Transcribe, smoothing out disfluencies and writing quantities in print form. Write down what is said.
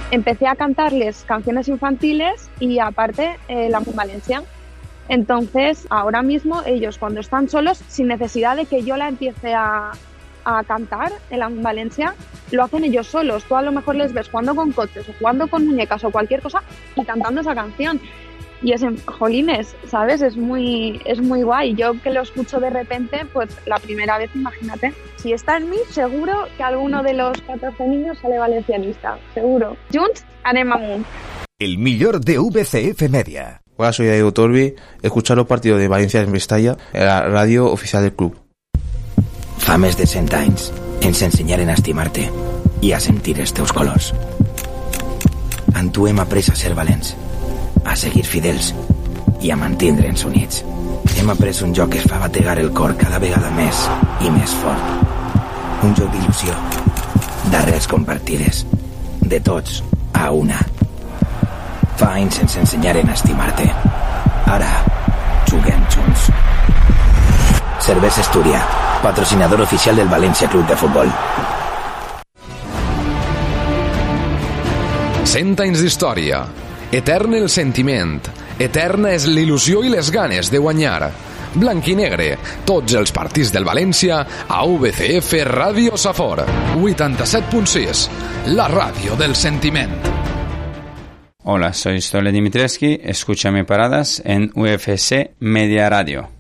empecé a cantarles canciones infantiles y aparte la Valencia. Entonces, ahora mismo ellos cuando están solos, sin necesidad de que yo la empiece a cantar en la Valencia, lo hacen ellos solos. Tú a lo mejor les ves jugando con coches o jugando con muñecas o cualquier cosa y cantando esa canción. Y es en jolines, ¿sabes? Es muy guay. Yo que lo escucho de repente, pues la primera vez, imagínate. Si está en mí, seguro que alguno de los 14 niños sale valencianista. Seguro. Junts anem amunt. El millor de VCF Media. Hola, soy Diego Torbi. Escuchar los partidos de Valencia en Mestalla en la radio oficial del club. Fa més de 100 anys ens ensenyaren a estimar-te i a sentir els teus colors. En tu hem après a ser valents, a seguir fidels i a mantindre'ns units. Hem après un joc que es fa bategar el cor cada vegada més i més fort. Un joc d'il·lusió, d'arrels compartides, de tots a una. Fa anys ens ensenyaren a estimar-te. Ara juguem junts. Cervesa Astúria, patrocinador oficial del València Club de Futbol. 100 anys d'història. Etern el sentiment. Eterna és l'il·lusió i les ganes de guanyar. Blanc i negre, tots els partits del València a VCF Ràdio Safor. 87.6, la ràdio del sentiment. Hola, soy Stole Dimitrescu, escúchame paradas en UFC Media Radio.